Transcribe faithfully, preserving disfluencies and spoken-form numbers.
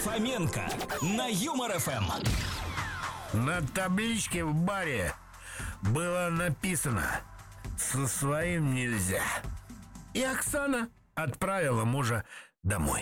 Фоменко на Юмор ФМ. На табличке в баре было написано: «Со своим нельзя». И Оксана отправила мужа домой.